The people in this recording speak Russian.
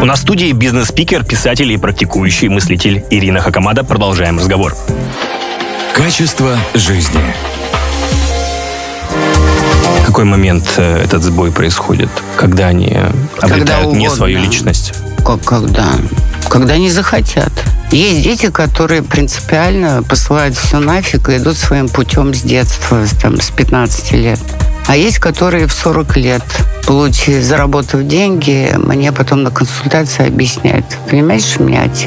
нас в студии бизнес-спикер, писатель и практикующий мыслитель Ирина Хакамада. Продолжаем разговор. Качество жизни. В какой момент этот сбой происходит? Когда они обретают не свою личность? Когда не захотят. Есть дети, которые принципиально посылают все нафиг и идут своим путем с детства, с 15 лет. А есть, которые в 40 лет, заработав деньги, мне потом на консультации объясняют. Понимаешь, у меня отец